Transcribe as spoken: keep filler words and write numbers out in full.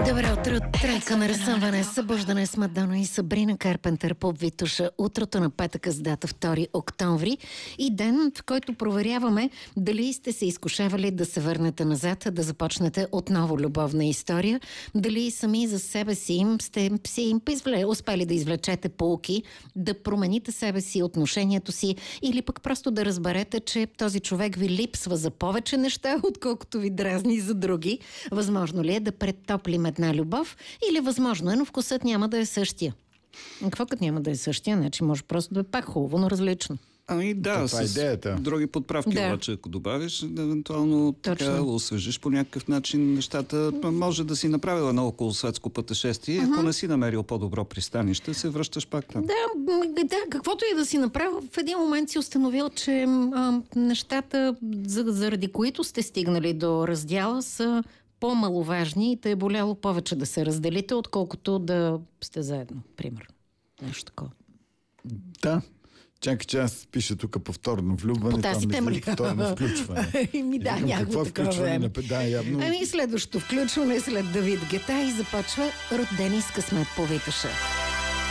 Добро утро, тройка на разсъмване, събуждане с Мадона и Сабрина Карпентър по Витуша. Утрото на петъка с дата втори октомври и ден, в който проверяваме дали сте се изкушавали да се върнете назад, да започнете отново любовна история, дали сами за себе си сте си успели да извлечете поуки, да промените себе си, отношението си или пък просто да разберете, че този човек ви липсва за повече неща, отколкото ви дразни за други. Възможно ли е да претоплим една любов или възможно е, но вкусът няма да е същия? Какво като няма да е същия? Значи може просто да е пак хубаво, но различно. Ами да, това е с идеята. други подправки, Да. обаче, ако добавиш, евентуално така Точно. освежиш по някакъв начин нещата, може да си направила едно околосветско пътешествие, uh-huh. ако не си намерил по-добро пристанище, се връщаш пак там. Да, м, да, каквото и да си направил, в един момент си установил, че а, нещата, за, заради които сте стигнали до раздяла, са по-маловажни и те е боляло повече да се разделите, отколкото да сте заедно, примерно. Нещо такова. Да. Чакай, че аз пиша тук повторно влюбване. По тази тема ли? Повторно включване. Еми да, Викам, някакво какво такова включване време. на... Да, явно... Ами следващото включване след Давид Гета и започва Родени с късмет по Витуша.